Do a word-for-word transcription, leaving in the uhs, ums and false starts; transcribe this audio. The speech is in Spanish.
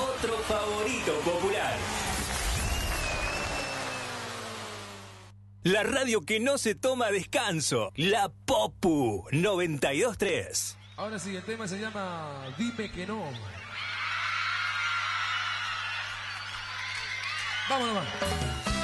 otro favorito popular. La radio que no se toma descanso, la Popu noventa y dos tres. Ahora sí, el tema se llama Dime que no. Vámonos, vamos.